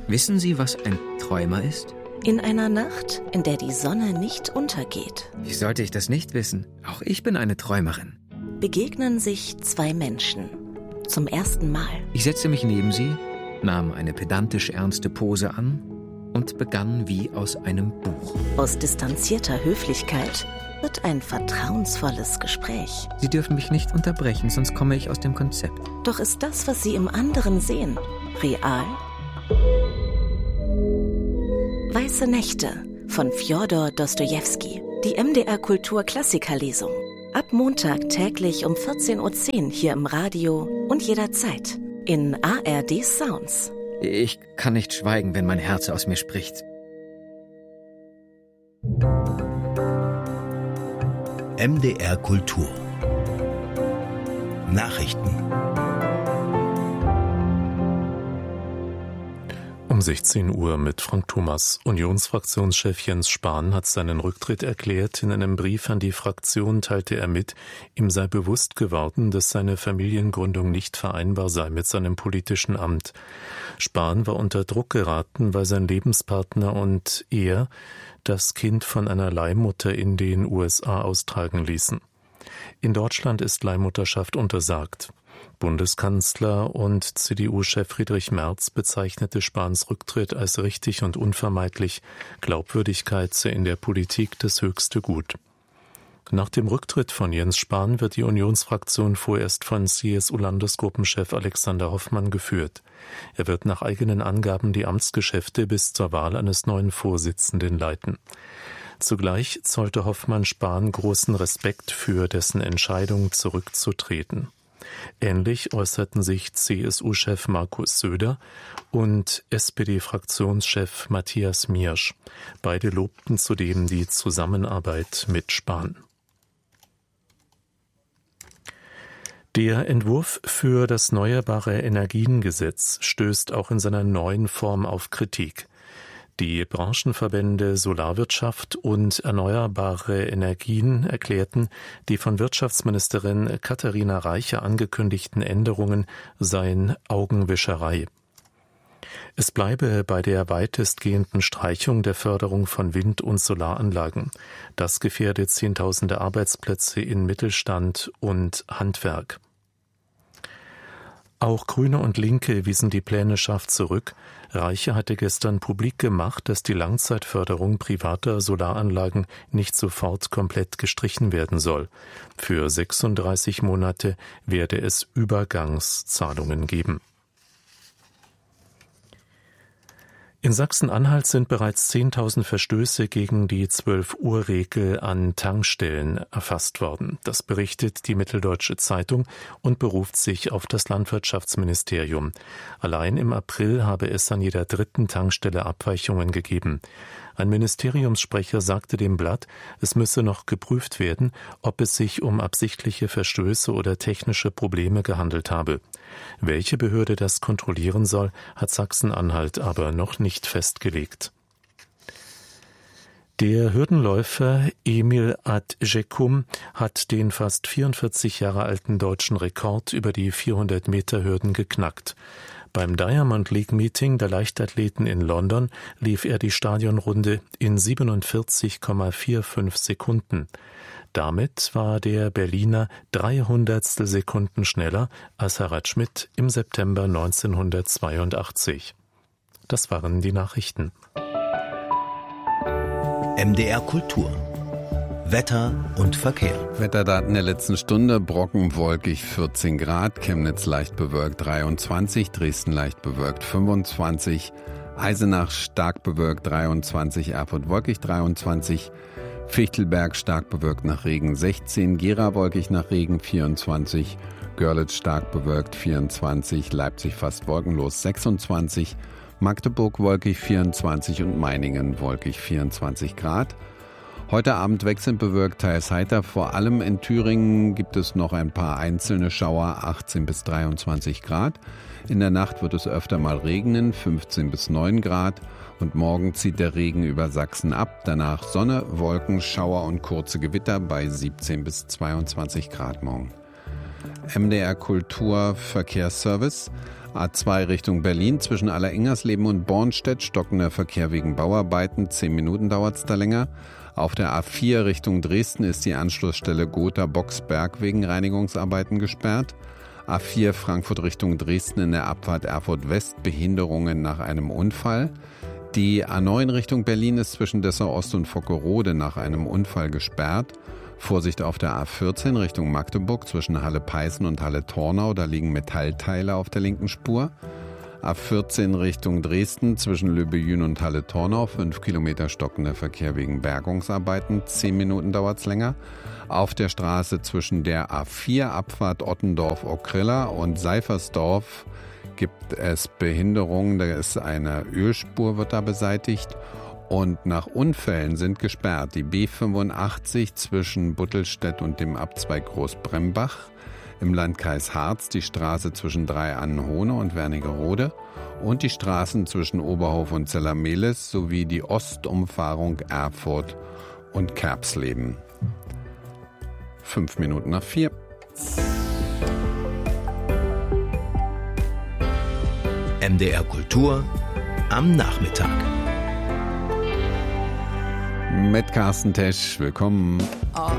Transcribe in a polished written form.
Wissen Sie, was ein Träumer ist? In einer Nacht, in der die Sonne nicht untergeht. Wie sollte ich das nicht wissen? Auch ich bin eine Träumerin. Begegnen sich zwei Menschen. Zum ersten Mal. Ich setzte mich neben sie, nahm eine pedantisch ernste Pose an und begann wie aus einem Buch. Aus distanzierter Höflichkeit wird ein vertrauensvolles Gespräch. Sie dürfen mich nicht unterbrechen, sonst komme ich aus dem Konzept. Doch ist das, was Sie im anderen sehen, real? Weiße Nächte von Fjodor Dostojewski. Die MDR Kultur Klassikerlesung. Ab Montag täglich um 14:10 Uhr hier im Radio und jederzeit in ARD Sounds. Ich kann nicht schweigen, wenn mein Herz aus mir spricht. MDR Kultur Nachrichten. Um 16 Uhr mit Frank Thomas. Unionsfraktionschef Jens Spahn hat seinen Rücktritt erklärt. In einem Brief an die Fraktion teilte er mit, ihm sei bewusst geworden, dass seine Familiengründung nicht vereinbar sei mit seinem politischen Amt. Spahn war unter Druck geraten, weil sein Lebenspartner und er das Kind von einer Leihmutter in den USA austragen ließen. In Deutschland ist Leihmutterschaft untersagt. Bundeskanzler und CDU-Chef Friedrich Merz bezeichnete Spahns Rücktritt als richtig und unvermeidlich. Glaubwürdigkeit sei in der Politik das höchste Gut. Nach dem Rücktritt von Jens Spahn wird die Unionsfraktion vorerst von CSU-Landesgruppenchef Alexander Hoffmann geführt. Er wird nach eigenen Angaben die Amtsgeschäfte bis zur Wahl eines neuen Vorsitzenden leiten. Zugleich zollte Hoffmann Spahn großen Respekt für dessen Entscheidung, zurückzutreten. Ähnlich äußerten sich CSU-Chef Markus Söder und SPD-Fraktionschef Matthias Miersch. Beide lobten zudem die Zusammenarbeit mit Spahn. Der Entwurf für das Erneuerbare Energiengesetz stößt auch in seiner neuen Form auf Kritik. Die Branchenverbände Solarwirtschaft und Erneuerbare Energien erklärten, die von Wirtschaftsministerin Katharina Reiche angekündigten Änderungen seien Augenwischerei. Es bleibe bei der weitestgehenden Streichung der Förderung von Wind- und Solaranlagen. Das gefährdet Zehntausende Arbeitsplätze in Mittelstand und Handwerk. Auch Grüne und Linke wiesen die Pläne scharf zurück. Reiche hatte gestern publik gemacht, dass die Langzeitförderung privater Solaranlagen nicht sofort komplett gestrichen werden soll. Für 36 Monate werde es Übergangszahlungen geben. In Sachsen-Anhalt sind bereits 10.000 Verstöße gegen die 12-Uhr-Regel an Tankstellen erfasst worden. Das berichtet die Mitteldeutsche Zeitung und beruft sich auf das Landwirtschaftsministerium. Allein im April habe es an jeder dritten Tankstelle Abweichungen gegeben. Ein Ministeriumssprecher sagte dem Blatt, es müsse noch geprüft werden, ob es sich um absichtliche Verstöße oder technische Probleme gehandelt habe. Welche Behörde das kontrollieren soll, hat Sachsen-Anhalt aber noch nicht festgelegt. Der Hürdenläufer Emil Adjekum hat den fast 44 Jahre alten deutschen Rekord über die 400-Meter-Hürden geknackt. Beim Diamond League Meeting der Leichtathleten in London lief er die Stadionrunde in 47,45 Sekunden. Damit war der Berliner 300 Sekunden schneller als Harald Schmidt im September 1982. Das waren die Nachrichten. MDR Kultur Wetter und Verkehr. Wetterdaten der letzten Stunde: Brocken wolkig 14 Grad, Chemnitz leicht bewölkt 23, Dresden leicht bewölkt 25, Eisenach stark bewölkt 23, Erfurt wolkig 23, Fichtelberg stark bewölkt nach Regen 16, Gera wolkig nach Regen 24, Görlitz stark bewölkt 24, Leipzig fast wolkenlos 26, Magdeburg wolkig 24 und Meiningen wolkig 24 Grad. Heute Abend wechselnd bewölkt, teils heiter. Vor allem in Thüringen gibt es noch ein paar einzelne Schauer, 18 bis 23 Grad. In der Nacht wird es öfter mal regnen, 15 bis 9 Grad. Und morgen zieht der Regen über Sachsen ab. Danach Sonne, Wolken, Schauer und kurze Gewitter bei 17 bis 22 Grad morgen. MDR Kultur Verkehrsservice. A2 Richtung Berlin zwischen Allerengersleben und Bornstedt stockender Verkehr wegen Bauarbeiten, 10 Minuten dauert es da länger. Auf der A4 Richtung Dresden ist die Anschlussstelle Gotha-Boxberg wegen Reinigungsarbeiten gesperrt. A4 Frankfurt Richtung Dresden in der Abfahrt Erfurt West, Behinderungen nach einem Unfall. Die A9 Richtung Berlin ist zwischen Dessau Ost und Vockerode nach einem Unfall gesperrt. Vorsicht auf der A14 Richtung Magdeburg zwischen Halle-Peißen und Halle-Tornau, da liegen Metallteile auf der linken Spur. A14 Richtung Dresden zwischen Löbejün und Halle-Tornau, 5 Kilometer stockender Verkehr wegen Bergungsarbeiten, 10 Minuten dauert es länger. Auf der Straße zwischen der A4 Abfahrt Ottendorf-Okrilla und Seifersdorf gibt es Behinderungen, da ist eine Ölspur, wird da beseitigt. Und nach Unfällen sind gesperrt die B85 zwischen Buttelstedt und dem Abzweig Großbrembach, im Landkreis Harz die Straße zwischen Dreiannenhohne und Wernigerode und die Straßen zwischen Oberhof und Zellermehlis sowie die Ostumfahrung Erfurt und Kerbsleben. 5 Minuten nach 4. MDR Kultur am Nachmittag. Mit Carsten Tesch, willkommen.